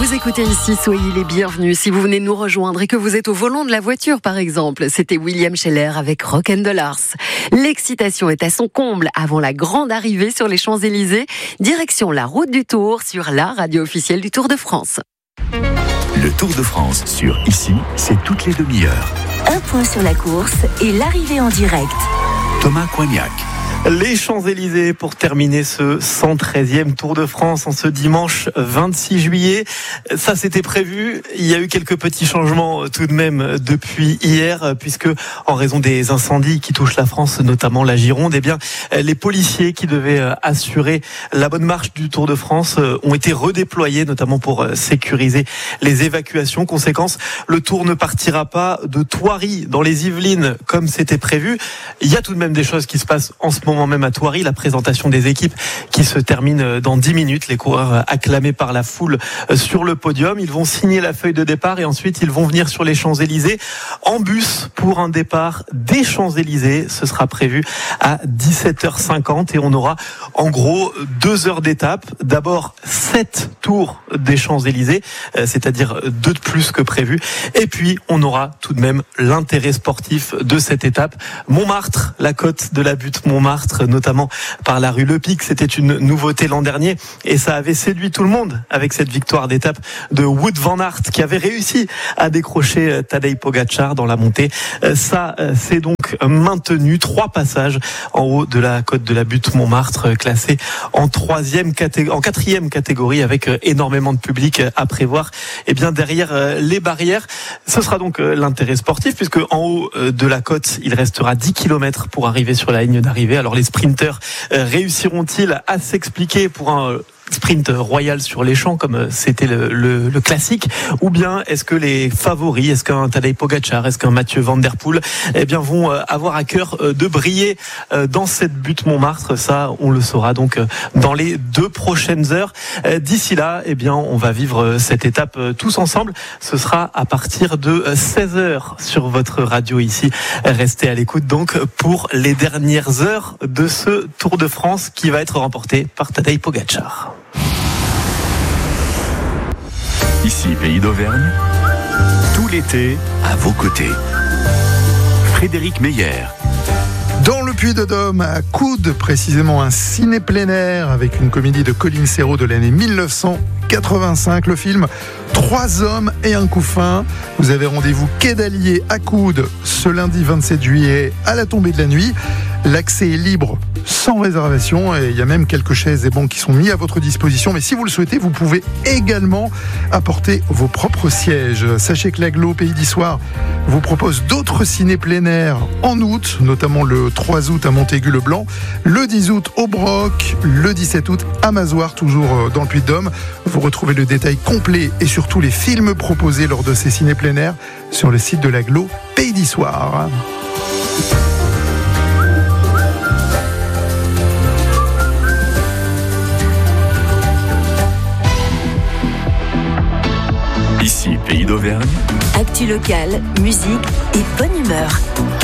Vous écoutez ici, soyez les bienvenus. Si vous venez nous rejoindre et que vous êtes au volant de la voiture, par exemple, c'était William Scheller avec Rock and Dollars. L'excitation est à son comble avant la grande arrivée sur les Champs-Élysées. Direction la route du Tour sur la radio officielle du Tour de France. Le Tour de France sur Ici, c'est toutes les demi-heures. Un point sur la course et l'arrivée en direct. Thomas Coignac. Les Champs-Élysées pour terminer ce 113e Tour de France en ce dimanche 26 juillet. Ça, c'était prévu. Il y a eu quelques petits changements tout de même depuis hier, puisque en raison des incendies qui touchent la France, notamment la Gironde, eh bien, les policiers qui devaient assurer la bonne marche du Tour de France ont été redéployés, notamment pour sécuriser les évacuations. Conséquence, le Tour ne partira pas de Thoiry dans les Yvelines comme c'était prévu. Il y a tout de même des choses qui se passent en ce moment même à Thoiry, la présentation des équipes qui se termine dans 10 minutes. Les coureurs acclamés par la foule sur le podium. Ils vont signer la feuille de départ et ensuite ils vont venir sur les Champs-Élysées en bus pour un départ des Champs-Élysées. Ce sera prévu à 17h50 et on aura en gros 2 heures d'étape. D'abord 7 tours des Champs-Élysées, c'est-à-dire 2 de plus que prévu. Et puis on aura tout de même l'intérêt sportif de cette étape. Montmartre, la côte de la butte Montmartre, notamment par la rue Le Pic. C'était une nouveauté l'an dernier et ça avait séduit tout le monde avec cette victoire d'étape de Wout van Aert qui avait réussi à décrocher Tadej Pogačar dans la montée. Ça, c'est donc maintenu. 3 passages en haut de la côte de la butte Montmartre, classé en 4e catégorie avec énormément de public à prévoir. Et bien derrière les barrières, ce sera donc l'intérêt sportif puisque en haut de la côte, il restera 10 km pour arriver sur la ligne d'arrivée. Alors les sprinteurs réussiront-ils à s'expliquer pour un sprint royal sur les champs comme c'était le classique, ou bien est-ce que les favoris, est-ce qu'un Tadej Pogačar, est-ce qu'un Mathieu Van Der Poel vont avoir à cœur de briller dans cette butte Montmartre? Ça, on le saura donc dans les 2 prochaines heures. D'ici là, on va vivre cette étape tous ensemble. Ce sera à partir de 16h sur votre radio ici. Restez à l'écoute donc pour les dernières heures de ce Tour de France qui va être remporté par Tadej Pogačar. Ici, Pays d'Auvergne, tout l'été, à vos côtés. Frédéric Meyer. Dans le Puy-de-Dôme, à Coude, précisément un ciné plein air avec une comédie de Colin Serrault de l'année 1985. Le film 3 hommes et un couffin. Vous avez rendez-vous quai d'Allier à Coude ce lundi 27 juillet à la tombée de la nuit. L'accès est libre, sans réservation, et il y a même quelques chaises et bancs qui sont mis à votre disposition. Mais si vous le souhaitez, vous pouvez également apporter vos propres sièges. Sachez que l'Aglo Pays d'Issoire vous propose d'autres ciné plein air en août, notamment le 3 août à Montaigu-le-Blanc, le 10 août au Broc, le 17 août à Mazoire, toujours dans le Puy-de-Dôme. Vous retrouvez le détail complet et surtout les films proposés lors de ces ciné plein air sur le site de l'Aglo Pays d'Issoire. Ici, Pays d'Auvergne. Actu locale, musique et bonne humeur.